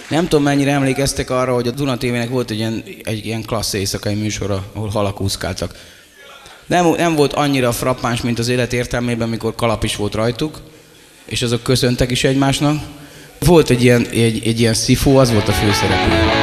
Nem tudom, mennyire emlékeztek arra, hogy a Duna TV-nek volt egy ilyen klassz éjszakai műsora, ahol halak úszkáltak. Nem volt annyira frappáns, mint az élet értelmében, amikor kalap is volt rajtuk, és azok köszöntek is egymásnak. Volt egy ilyen szifu, az volt a főszereplő.